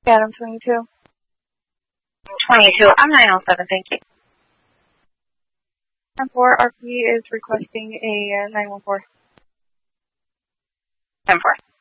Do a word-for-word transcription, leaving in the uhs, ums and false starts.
Adam twenty-two. twenty-two. I'm nine oh seven, thank you. ten four, R P is requesting a uh, nine one four. ten four.